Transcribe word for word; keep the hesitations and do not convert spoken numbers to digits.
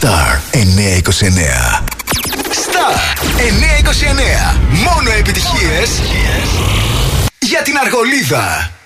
Star εννιακόσια είκοσι εννέα. Star εννιακόσια είκοσι εννέα. Μόνο επιτυχίες για την Αργολίδα.